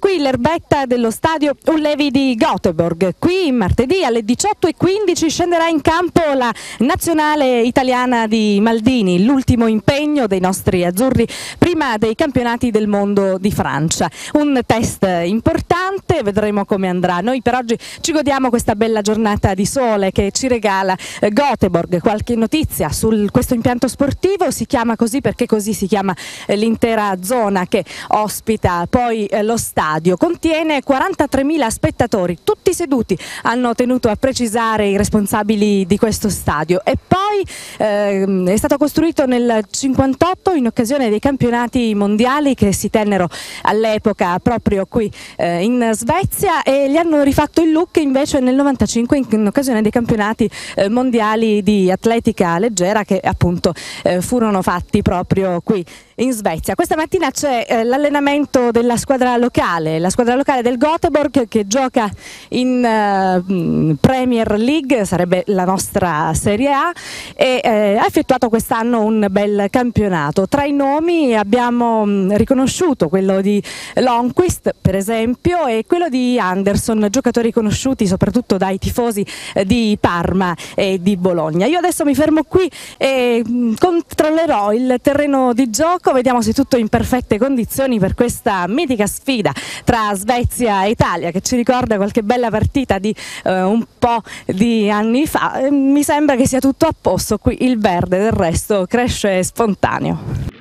qui l'erbetta dello stadio Ullevi di Göteborg. Qui martedì alle 18:15 scenderà in campo la nazionale italiana di Maldini, l'ultimo impegno dei nostri azzurri prima dei campionati del mondo di Francia. Un test importante, vedremo come andrà. Noi per oggi ci godiamo questa bella giornata di sole che ci regala Göteborg. Qualche notizia su questo impianto sportivo: si chiama così perché così si chiama l'intera zona che ospita poi lo stadio. Contiene 43.000 spettatori, tutti seduti, hanno tenuto a precisare i responsabili di questo stadio. E poi è stato costruito nel 58 in occasione dei campionati mondiali che si tennero all'epoca proprio qui in Svezia, e gli hanno rifatto il look invece nel 95 in occasione dei campionati mondiali di atletica leggera che appunto furono fatti proprio qui in Svezia. Questa mattina c'è l'allenamento della squadra locale, la squadra locale del Göteborg, che gioca in Premier League, sarebbe la nostra Serie A, e ha effettuato quest'anno un bel campionato. Tra i nomi abbiamo riconosciuto quello di Lundqvist per esempio e quello di Anderson, giocatori conosciuti soprattutto dai tifosi di Parma e di Bologna. Io adesso mi fermo qui e controllerò il terreno di gioco. Vediamo se tutto è in perfette condizioni per questa mitica sfida tra Svezia e Italia, che ci ricorda qualche bella partita di un po' di anni fa. Mi sembra che sia tutto a posto qui, il verde del resto cresce spontaneo.